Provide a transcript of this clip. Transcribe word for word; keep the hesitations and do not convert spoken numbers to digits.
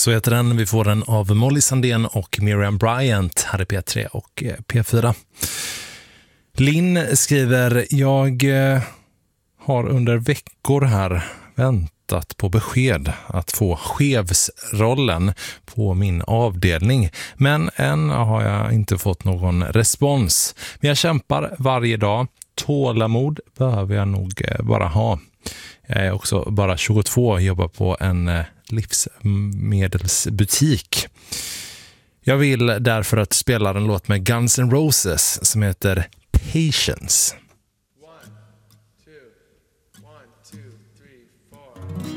Så heter den. Vi får den av Molly Sandén och Miriam Bryant här i P tre och P fyra. Linn skriver: jag har under veckor här väntat på besked att få chefsrollen på min avdelning. Men än har jag inte fått någon respons. Men jag kämpar varje dag. Tålamod behöver jag nog bara ha. Jag är också bara tjugotvå och jobbar på en livsmedelsbutik. Jag vill därför att spela en låt med Guns N' Roses som heter Patience.